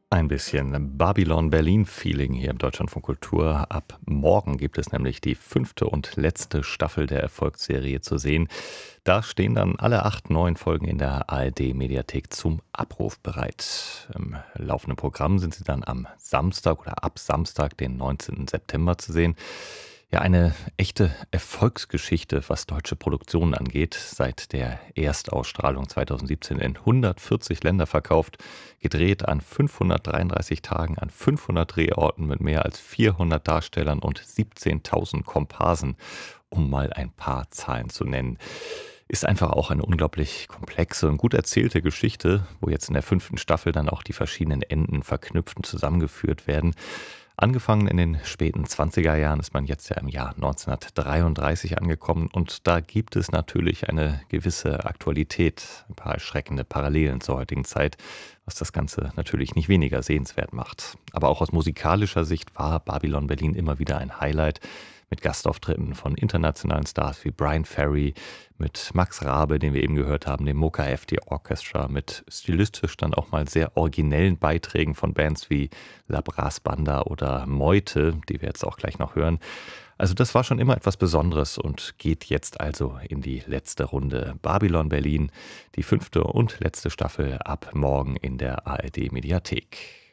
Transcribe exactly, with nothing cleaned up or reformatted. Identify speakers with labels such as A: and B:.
A: Ein bisschen Babylon Berlin-Feeling hier im Deutschlandfunk Kultur. Ab morgen gibt es nämlich die fünfte und letzte Staffel der Erfolgsserie zu sehen. Da stehen dann alle acht neuen Folgen in der A R D-Mediathek zum Abruf bereit. Im laufenden Programm sind sie dann am Samstag oder ab Samstag, den neunzehnten September, zu sehen. Ja, eine echte Erfolgsgeschichte, was deutsche Produktionen angeht. Seit der Erstausstrahlung zweitausendsiebzehn in hundertvierzig Länder verkauft, gedreht an fünfhundertdreiunddreißig Tagen an fünfhundert Drehorten mit mehr als vierhundert Darstellern und siebzehntausend Komparsen, um mal ein paar Zahlen zu nennen. Ist einfach auch eine unglaublich komplexe und gut erzählte Geschichte, wo jetzt in der fünften Staffel dann auch die verschiedenen Enden verknüpft und zusammengeführt werden. Angefangen in den späten zwanziger Jahren ist man jetzt ja im Jahr neunzehnhundertdreiunddreißig angekommen und da gibt es natürlich eine gewisse Aktualität, ein paar erschreckende Parallelen zur heutigen Zeit, was das Ganze natürlich nicht weniger sehenswert macht. Aber auch aus musikalischer Sicht war Babylon Berlin immer wieder ein Highlight mit Gastauftritten von internationalen Stars wie Bryan Ferry, mit Max Rabe, den wir eben gehört haben, dem Mocha F D Orchestra, mit stilistisch dann auch mal sehr originellen Beiträgen von Bands wie La Brass Banda oder Meute, die wir jetzt auch gleich noch hören. Also das war schon immer etwas Besonderes und geht jetzt also in die letzte Runde. Babylon Berlin, die fünfte und letzte Staffel ab morgen in der A R D-Mediathek.